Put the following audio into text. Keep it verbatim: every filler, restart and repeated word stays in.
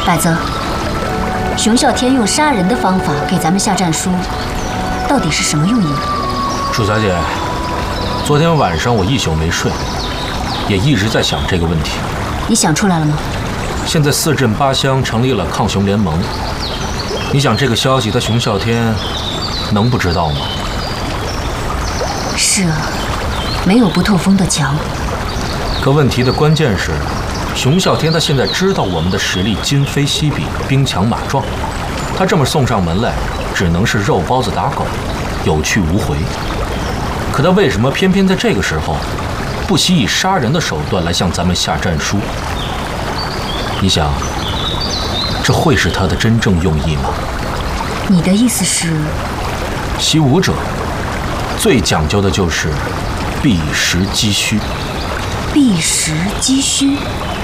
百泽，熊啸天用杀人的方法给咱们下战书，到底是什么用意？ 楚小姐，昨天晚上我一宿没睡，也一直在想这个问题。 你想出来了吗？ 现在四镇八乡成立了抗熊联盟，你想这个消息他熊啸天能不知道吗？ 是啊，没有不透风的墙。 可问题的关键是，熊啸天他现在知道我们的实力今非昔比，兵强马壮，他这么送上门来，只能是肉包子打狗，有去无回。可他为什么偏偏在这个时候，不惜以杀人的手段来向咱们下战书？你想，这会是他的真正用意吗？ 你的意思是， 习武者最讲究的就是避实击虚。 避实击虚。